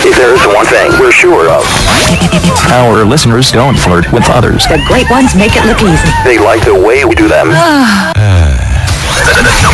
If there's one thing we're sure of, Our listeners don't flirt with others. The great ones make it look easy. they like the way we do them.